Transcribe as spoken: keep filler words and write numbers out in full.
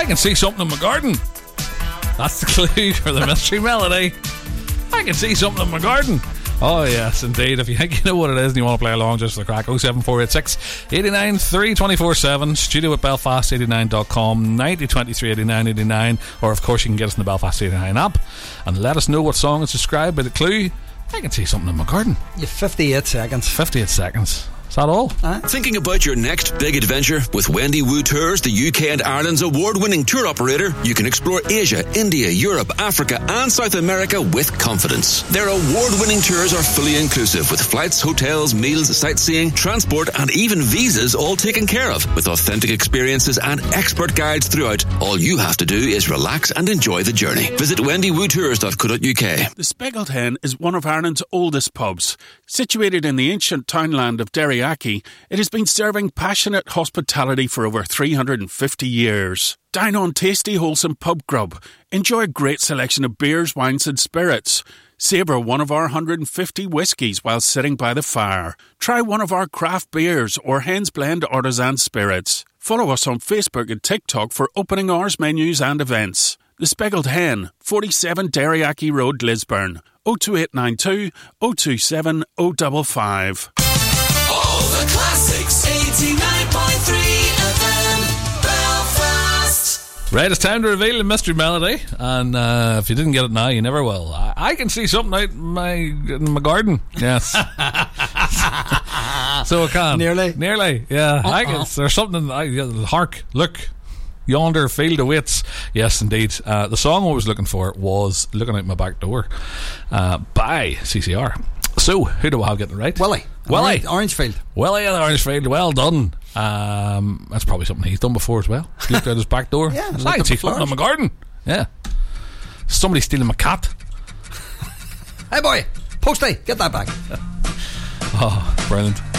I can see something in my garden. That's the clue for the mystery melody. I can see something in my garden. Oh yes, indeed. If you think you know what it is and you want to play along just for the crack, oh seven four eight six, eight nine three, two four seven, studio at belfast eighty-nine dot com, ninety twenty-three eighty-nine eighty-nine, or of course you can get us in the Belfast eighty-nine app and let us know what song is described by the clue. I can see something in my garden. You have fifty-eight seconds. fifty-eight seconds. Is that all? Uh, Thinking about your next big adventure? With Wendy Woo Tours, the U K and Ireland's award-winning tour operator, you can explore Asia, India, Europe, Africa and South America with confidence. Their award-winning tours are fully inclusive, with flights, hotels, meals, sightseeing, transport and even visas all taken care of. With authentic experiences and expert guides throughout, all you have to do is relax and enjoy the journey. Visit wendy woo tours dot co dot uk. The Speckled Hen is one of Ireland's oldest pubs. Situated in the ancient townland of Derry, it has been serving passionate hospitality for over three hundred fifty years. Dine on tasty, wholesome pub grub. Enjoy a great selection of beers, wines and spirits. Savour one of our one hundred fifty whiskies while sitting by the fire. Try one of our craft beers or Hen's Blend artisan spirits. Follow us on Facebook and TikTok for opening hours, menus and events. The Speckled Hen, forty-seven Derryackie Road, Lisburn. oh two eight nine two, oh two seven, oh five five. All the classics, eighty-nine point three F M, Belfast. Right, it's time to reveal the mystery melody, and uh, if you didn't get it now, you never will. I, I can see something out in my, in my garden. Yes. So I can. Nearly. Nearly, yeah. Uh-uh. I can, there's something, I, hark, look, yonder field awaits. Yes, indeed. Uh, the song I was looking for was Looking Out My Back Door uh, by C C R. So, who do I have getting it right? Willie. Willie. Orangefield. Willie in Orangefield. Well done. Um, that's probably something he's done before as well. He looked out his back door. Yeah, I can see something in my garden. Yeah. Somebody stealing my cat. Hey boy, Posty, get that back. Oh, brilliant.